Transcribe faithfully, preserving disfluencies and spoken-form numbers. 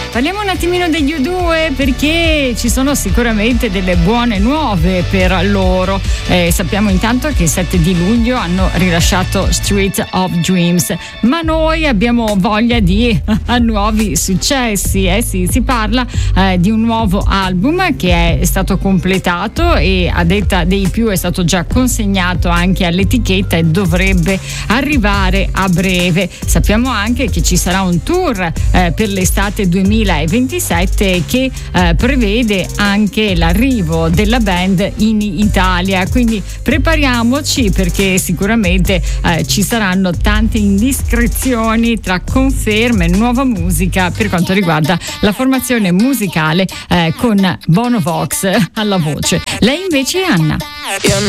Parliamo un attimino degli U due perché ci sono sicuramente delle buone nuove per loro. Eh, sappiamo intanto che il sette di luglio hanno rilasciato Street of Dreams, ma noi abbiamo voglia di nuovi successi. Eh sì, si parla eh, di un nuovo album che è stato completato e a detta dei più è stato già consegnato anche all'etichetta e dovrebbe arrivare a breve. Sappiamo anche che ci sarà un tour eh, per l'estate duemilaventisette che eh, prevede anche l'arrivo della band in Italia, quindi prepariamoci perché sicuramente eh, ci saranno tante indiscrezioni tra conferme, nuova musica per quanto riguarda la formazione musicale eh, con Bono Vox alla voce. Lei invece è Anna.